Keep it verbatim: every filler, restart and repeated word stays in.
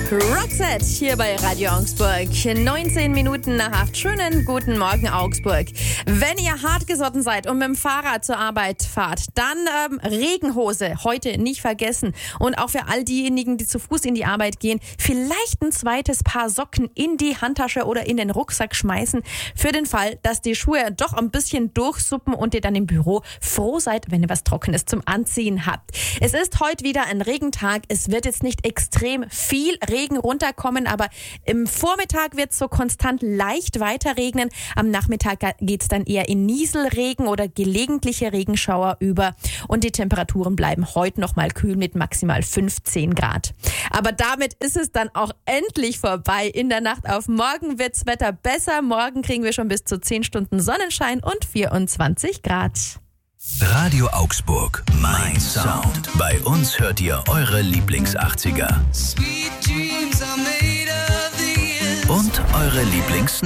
Roxette hier bei Radio Augsburg. neunzehn Minuten nach acht. Schönen guten Morgen, Augsburg. Wenn ihr hartgesotten seid und mit dem Fahrrad zur Arbeit fahrt, dann ähm, Regenhose heute nicht vergessen. Und auch für all diejenigen, die zu Fuß in die Arbeit gehen, vielleicht ein zweites Paar Socken in die Handtasche oder in den Rucksack schmeißen. Für den Fall, dass die Schuhe doch ein bisschen durchsuppen und ihr dann im Büro froh seid, wenn ihr was Trockenes zum Anziehen habt. Es ist heute wieder ein Regentag. Es wird jetzt nicht extrem viel Regen runterkommen, aber im Vormittag wird es so konstant leicht weiter regnen. Am Nachmittag geht es dann eher in Nieselregen oder gelegentliche Regenschauer über und die Temperaturen bleiben heute noch mal kühl mit maximal fünfzehn Grad. Aber damit ist es dann auch endlich vorbei. In der Nacht auf morgen wird's Wetter besser. Morgen kriegen wir schon bis zu zehn Stunden Sonnenschein und vierundzwanzig Grad. Radio Augsburg, mein Sound. Bei uns hört ihr eure Lieblings-achtziger. Und eure Lieblings-